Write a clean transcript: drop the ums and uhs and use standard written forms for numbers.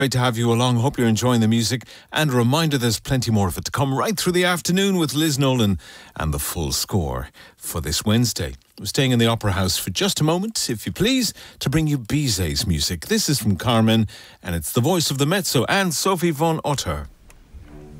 Great to have you along. Hope you're enjoying the music. And a reminder, there's plenty more of it to come right through the afternoon with Liz Nolan and the full score for this Wednesday. We're staying in the Opera House for just a moment, if you please, to bring you Bizet's music. This is from Carmen, and it's the voice of the mezzo and Sophie von Otter.